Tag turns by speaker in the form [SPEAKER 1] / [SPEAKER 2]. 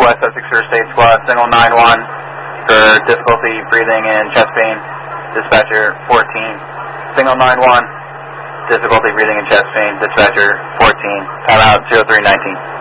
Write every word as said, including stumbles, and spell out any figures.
[SPEAKER 1] West Essex First Aid Squad, single nine one for difficulty breathing and chest pain. Dispatcher fourteen. Single nine one, difficulty breathing and chest pain. Dispatcher fourteen. Timeout zero three nineteen.